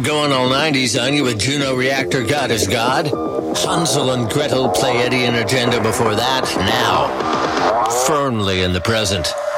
Going all 90s on you with Juno Reactor God is God. Hansel and Gretel play Eddie and Agenda before that. Now, firmly in the present.